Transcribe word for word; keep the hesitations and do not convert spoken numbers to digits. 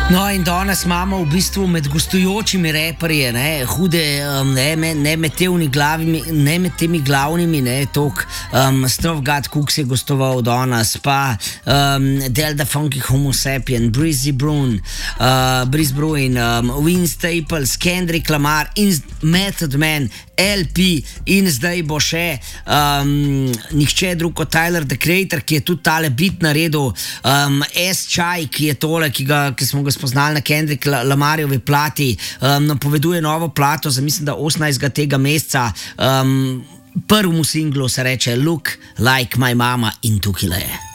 No, in danes imamo v bistvu med gostujočimi reperji, ne, hude, um, ne, ne med temi glavnimi, ne med temi glavnimi, ne, tok, um, Stuff God Cooks je gostoval danes, pa um, Del Da Funky Homo Sapien, Breezy Brune, uh, Breeze Bruin, um, Vince Staples, Kendrick Lamar in Method Man, L P in zdaj bo še um, nihče drug kot Tyler, The Creator, ki je tudi tale beat naredil, um, S-Chai, ki je tole, ki, ga, ki smo ga spoznali na Kendrick Lamarjevi plati, um, napoveduje novo plato za mislim, da osemnajstega tega meseca. Um, prvemu singlu se reče Look Like My Mama in tukaj je.